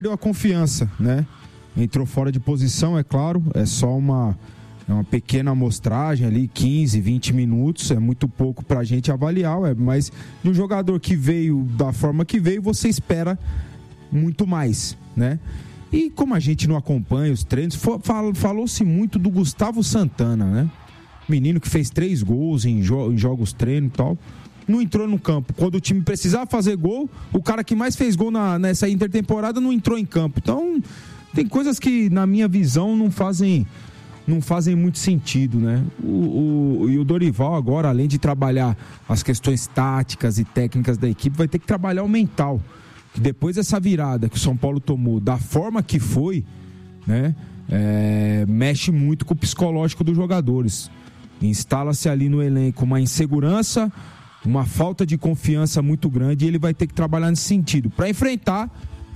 Deu a confiança, né? Entrou fora de posição, é claro, é só uma pequena amostragem ali, 15, 20 minutos, é muito pouco pra gente avaliar, mas de um jogador que veio da forma que veio, você espera muito mais, né? E como a gente não acompanha os treinos, falou-se muito do Gustavo Santana, né? Menino que fez 3 gols em jogos treino e tal, não entrou no campo. Quando o time precisava fazer gol, o cara que mais fez gol nessa intertemporada não entrou em campo. Então, tem coisas que, na minha visão, não fazem muito sentido, né? E o Dorival agora, além de trabalhar as questões táticas e técnicas da equipe, vai ter que trabalhar o mental. Que depois dessa virada que o São Paulo tomou, da forma que foi, né? Mexe muito com o psicológico dos jogadores. Instala-se ali no elenco uma insegurança, uma falta de confiança muito grande, e ele vai ter que trabalhar nesse sentido para enfrentar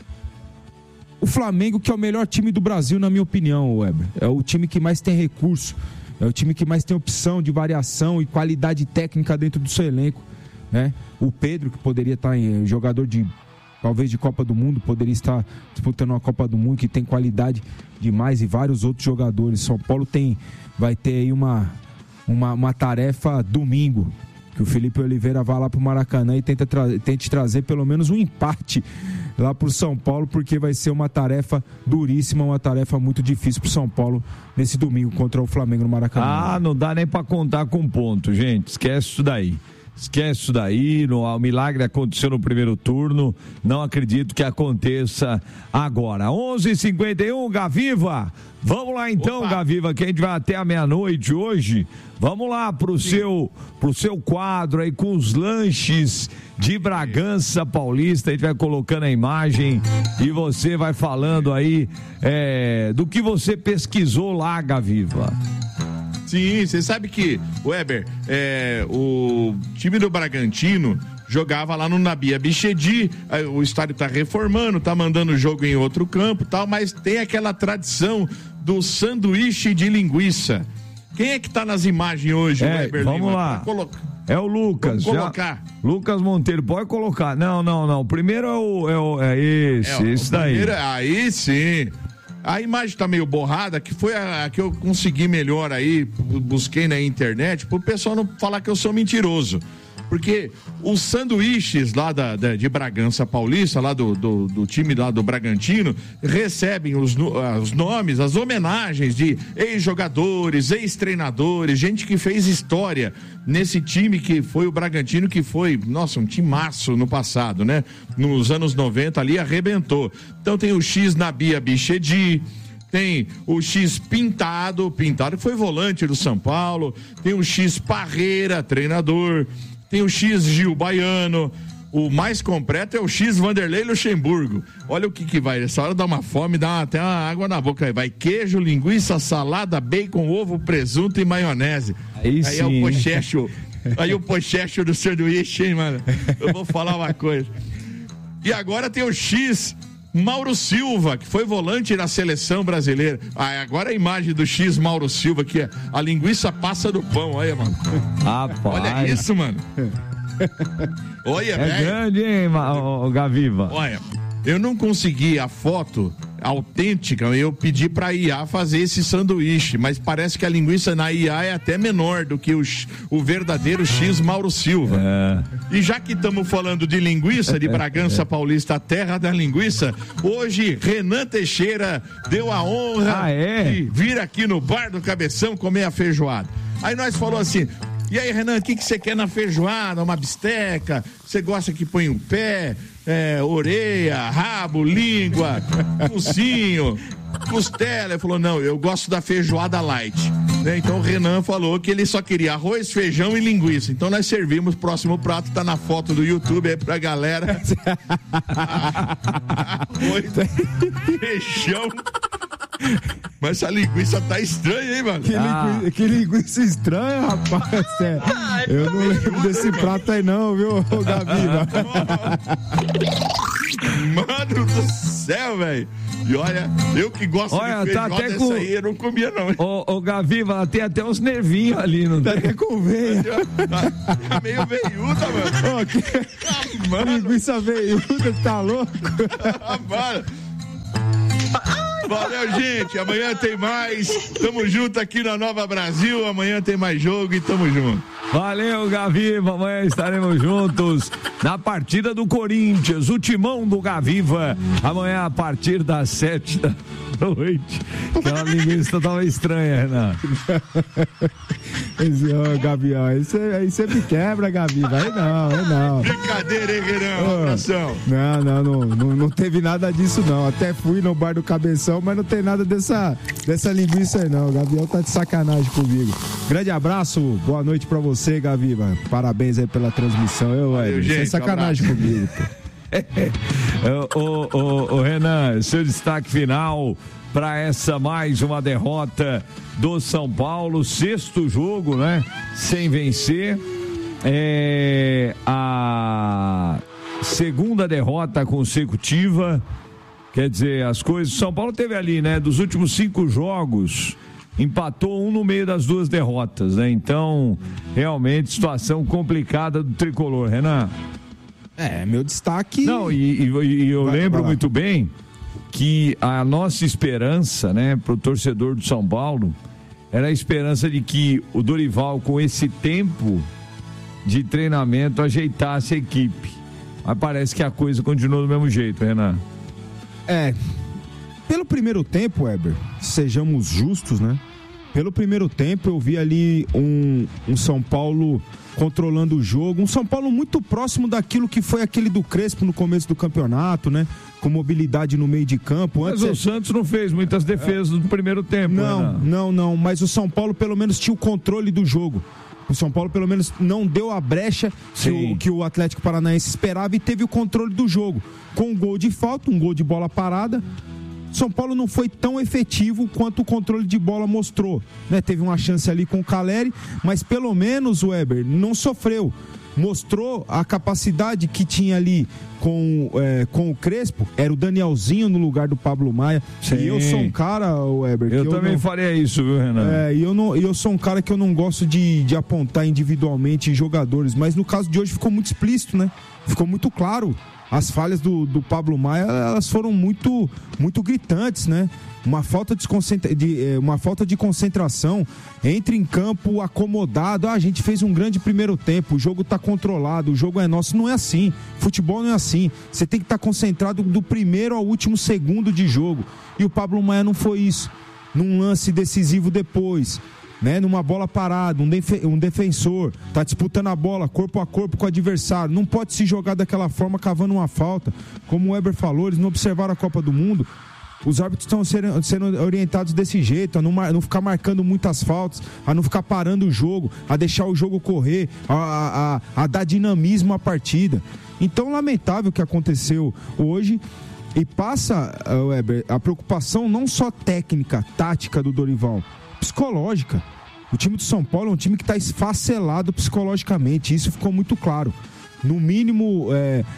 o Flamengo, que é o melhor time do Brasil, na minha opinião, Weber. É o time que mais tem recurso, é o time que mais tem opção de variação e qualidade técnica dentro do seu elenco, né? O Pedro, que poderia estar jogador talvez de Copa do Mundo, poderia estar disputando uma Copa do Mundo, que tem qualidade demais, e vários outros jogadores. São Paulo vai ter aí uma tarefa domingo, que o Felipe Oliveira vá lá pro Maracanã e tente trazer pelo menos um empate lá pro São Paulo, porque vai ser uma tarefa duríssima, uma tarefa muito difícil pro São Paulo nesse domingo contra o Flamengo no Maracanã. Não dá nem pra contar com ponto, gente, esquece isso daí, o milagre aconteceu no primeiro turno, não acredito que aconteça agora. 11h51, Gaviva, vamos lá então. Opa. Gaviva, que a gente vai até a meia-noite hoje, vamos lá pro seu quadro aí com os lanches de Bragança Paulista. A gente vai colocando a imagem e você vai falando aí do que você pesquisou lá, Gaviva. Sim, você sabe que, Weber, o time do Bragantino jogava lá no Nabi Abichedi, o estádio tá reformando, tá mandando o jogo em outro campo e tal, mas tem aquela tradição do sanduíche de linguiça. Quem é que tá nas imagens hoje, Weber? Vamos lá. É o Lucas. Vamos colocar. Lucas Monteiro, pode colocar. Não. Primeiro esse daí. Aí sim. A imagem tá meio borrada, que foi a que eu consegui melhor aí, busquei na internet, pro pessoal não falar que eu sou mentiroso. Porque os sanduíches lá de Bragança Paulista, lá do time lá do Bragantino, recebem os nomes, as homenagens de ex-jogadores, ex-treinadores, gente que fez história nesse time que foi o Bragantino, que foi, nossa, um timaço no passado, né? Nos anos 90 ali arrebentou. Então tem o X Nabi Abichedi, tem o X Pintado que foi volante do São Paulo, tem o X Parreira, treinador, tem o X Gil Baiano, o mais completo é o X Vanderlei Luxemburgo. Olha o que vai, essa hora dá uma fome, dá até uma água na boca. Vai queijo, linguiça, salada, bacon, ovo, presunto e maionese. Aí é o pochecho. Aí o pochecho do sanduíche, hein, mano? Eu vou falar uma coisa. E agora tem o X Mauro Silva, que foi volante na seleção brasileira. Agora a imagem do X Mauro Silva, que a linguiça passa do pão, olha, mano. Rapaz. Olha isso, mano. Olha, velho. Grande, hein, Gaviva? Olha, eu não consegui a foto autêntica, eu pedi pra IA fazer esse sanduíche, mas parece que a linguiça na IA é até menor do que o verdadeiro X Mauro Silva. E já que estamos falando de linguiça, de Bragança Paulista, a terra da linguiça, hoje Renan Teixeira deu a honra de vir aqui no Bar do Cabeção comer a feijoada. Aí nós falou assim: e aí, Renan, o que você quer na feijoada? Uma bisteca? Você gosta que põe um pé, orelha, rabo, língua, focinho, costela? Ele falou: não, eu gosto da feijoada light. Então o Renan falou que ele só queria arroz, feijão e linguiça. Então nós servimos, o próximo prato tá na foto do YouTube aí pra galera. Arroz, feijão. Mas essa linguiça tá estranha, hein, mano? Que linguiça estranha, rapaz. Eu não lembro desse prato aí não, viu, Gaviva? Mano do céu, velho. E olha, eu que gosto de feijoada, tá essa aí eu não comia não. Ô Gaviva, tem até uns nervinhos ali, não tá até com veia. Tá meio veiuda, mano. Mano, linguiça veiuda, tá louco? Mano. Valeu, gente. Amanhã tem mais. Tamo junto aqui na Nova Brasil. Amanhã tem mais jogo e tamo junto. Valeu, Gaviva. Amanhã estaremos juntos na partida do Corinthians. O timão do Gaviva. Amanhã a partir das 7 da noite. Aquela linguiça tava estranha, Renan. Gavião, aí você me quebra, Gaviva. Aí não. Brincadeira, hein, Renan? Abração. Não teve nada disso, não. Até fui no bar do Cabeção, mas não tem nada dessa linguiça aí, não. O Gavião tá de sacanagem comigo. Grande abraço, boa noite pra você, Gaviva. Parabéns aí pela transmissão. Sem sacanagem comigo, pô. Renan, seu destaque final para essa mais uma derrota do São Paulo, 6º jogo, né? Sem vencer. A 2ª derrota consecutiva. Quer dizer, as coisas. São Paulo teve ali, né? Dos últimos 5 jogos, empatou um no meio das 2 derrotas, né? Então, realmente, situação complicada do tricolor, Renan. Meu destaque... Não, e eu lembro muito bem que a nossa esperança, né, pro torcedor do São Paulo, era a esperança de que o Dorival, com esse tempo de treinamento, ajeitasse a equipe. Mas parece que a coisa continua do mesmo jeito, Renan. Pelo primeiro tempo, Weber, sejamos justos, né? Pelo primeiro tempo eu vi ali um São Paulo controlando o jogo, um São Paulo muito próximo daquilo que foi aquele do Crespo no começo do campeonato, né? Com mobilidade no meio de campo. Mas o Santos não fez muitas defesas no primeiro tempo. Não, mas o São Paulo pelo menos tinha o controle do jogo. O São Paulo pelo menos não deu a brecha que o Atlético Paranaense esperava e teve o controle do jogo. Com um gol de falta, um gol de bola parada, São Paulo não foi tão efetivo quanto o controle de bola mostrou, né? Teve uma chance ali com o Caleri, mas pelo menos o Weber não sofreu. Mostrou a capacidade que tinha ali com o Crespo. Era o Danielzinho no lugar do Pablo Maia. Sim. E eu sou um cara, Weber, eu também faria isso, viu, Renan? E eu sou um cara que eu não gosto de apontar individualmente jogadores, mas no caso de hoje ficou muito explícito, né? Ficou muito claro. As falhas do Pablo Maia, elas foram muito, muito gritantes, né? Uma falta de concentração, entra em campo acomodado, a gente fez um grande primeiro tempo, o jogo tá controlado, o jogo é nosso. Não é assim, futebol não é assim, você tem que estar concentrado do primeiro ao último segundo de jogo, e o Pablo Maia não foi isso, num lance decisivo depois, né, numa bola parada, um defensor tá disputando a bola corpo a corpo com o adversário, não pode se jogar daquela forma cavando uma falta, como o Weber falou, eles não observaram a Copa do Mundo. Os árbitros estão sendo orientados desse jeito, a não ficar marcando muitas faltas, a não ficar parando o jogo, a deixar o jogo correr, a dar dinamismo à partida. Então, lamentável o que aconteceu hoje. E passa, Weber, a preocupação não só técnica, tática do Dorival, psicológica. O time do São Paulo é um time que está esfacelado psicologicamente, isso ficou muito claro. No mínimo,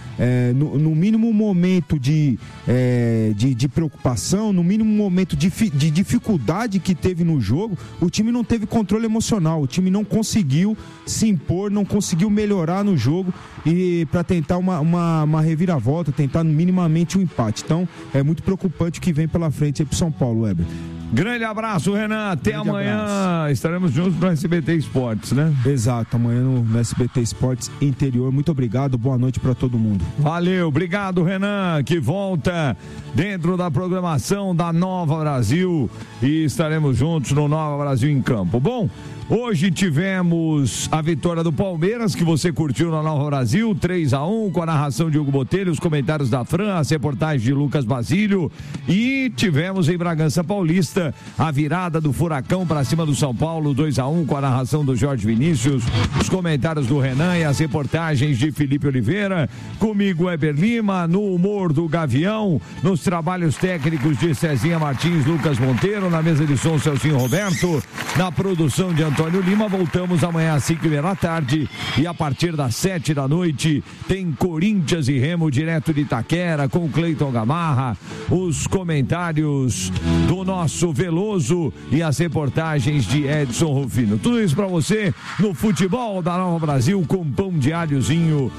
no mínimo momento de preocupação, no mínimo momento de dificuldade que teve no jogo, o time não teve controle emocional, o time não conseguiu se impor, não conseguiu melhorar no jogo e para tentar uma reviravolta, tentar minimamente um empate. Então, é muito preocupante o que vem pela frente aí pro São Paulo, Weber. Grande abraço, Renan. Até amanhã. Estaremos juntos para SBT Esportes, né? Exato, amanhã no SBT Esportes Interior. Muito obrigado, boa noite para todo mundo. Valeu, obrigado, Renan, que volta dentro da programação da Nova Brasil e estaremos juntos no Nova Brasil em Campo. Bom, hoje tivemos a vitória do Palmeiras, que você curtiu na Nova Brasil, 3-1, com a narração de Hugo Botelho, os comentários da Fran, as reportagens de Lucas Basílio, e tivemos em Bragança Paulista a virada do Furacão para cima do São Paulo, 2-1, com a narração do Jorge Vinícius, os comentários do Renan e as reportagens de Felipe Oliveira, comigo Weber Lima, no humor do Gavião, nos trabalhos técnicos de Cezinha Martins, Lucas Monteiro, na mesa de som Celcinho Roberto, na produção de Antônio Antônio Lima. Voltamos amanhã às 5h30 da tarde e a partir das 7 da noite tem Corinthians e Remo direto de Itaquera com o Cleiton Gamarra, os comentários do nosso Veloso e as reportagens de Edson Rufino. Tudo isso para você no futebol da Nova Brasil com pão de alhozinho,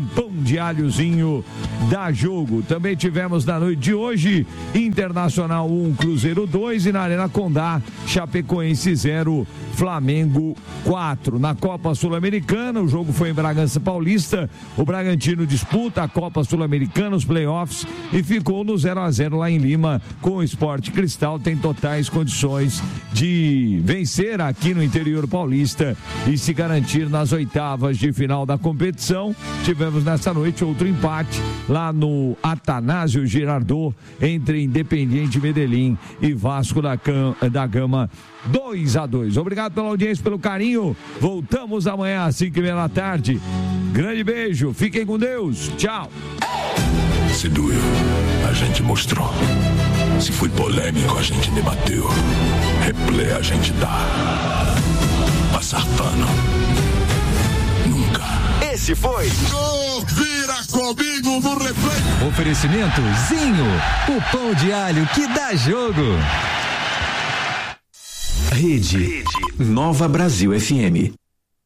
da Jogo. Também tivemos na noite de hoje Internacional 1, Cruzeiro 2 e na Arena Condá, Chapecoense 0, Flamengo 4. Na Copa Sul-Americana, o jogo foi em Bragança Paulista, o Bragantino disputa a Copa Sul-Americana, os playoffs, e ficou no 0-0 lá em Lima com o Sport Cristal, tem totais condições de vencer aqui no interior paulista e se garantir nas oitavas de final da competição. Tivemos nessa noite outro empate lá no Atanásio Girardot entre Independiente Medellín e Vasco da Gama, 2-2. Obrigado pela audiência, pelo carinho. Voltamos amanhã às 5h30 da tarde. Grande beijo, fiquem com Deus, tchau. Se doeu, a gente mostrou. Se foi polêmico, a gente debateu. Replay a gente dá. Passar pano, nunca. Esse foi Vira comigo no replay. Oferecimento Zinho, o pão de alho que dá jogo. Rede Nova Brasil FM.